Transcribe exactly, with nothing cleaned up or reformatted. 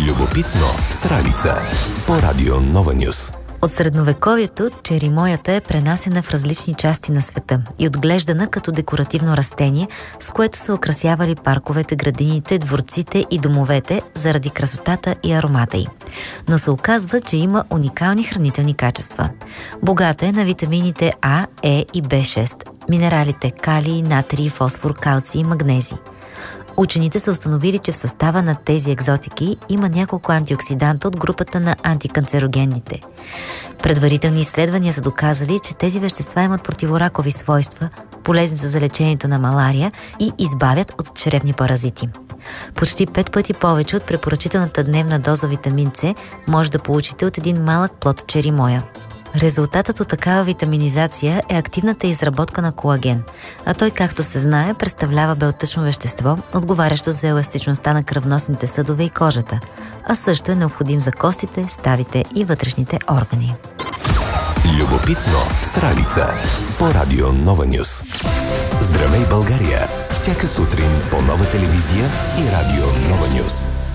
Любопитно с Ралица по Радио Нова Нюс. От средновековието черимоята е пренасена в различни части на света и отглеждана като декоративно растение, с което са украсявали парковете, градините, дворците и домовете заради красотата и аромата й. Но се оказва, че има уникални хранителни качества. Богата е на витамините А, Е и Б шест, минералите калий, натрий, фосфор, калций и магнезий. Учените са установили, че в състава на тези екзотики има няколко антиоксиданта от групата на антиканцерогенните. Предварителни изследвания са доказали, че тези вещества имат противоракови свойства, полезни за лечението на малария и избавят от чревни паразити. Почти пет пъти повече от препоръчителната дневна доза витамин С може да получите от един малък плод черимоя. Резултатът от такава витаминизация е активната изработка на колаген, а той, както се знае, представлява белтъчно вещество, отговарящо за еластичността на кръвносните съдове и кожата, а също е необходим за костите, ставите и вътрешните органи. Любопитно с Ралица по Радио Нова Нюс. Здравей, България! Всяка сутрин по Нова телевизия и Радио Нова Нюс.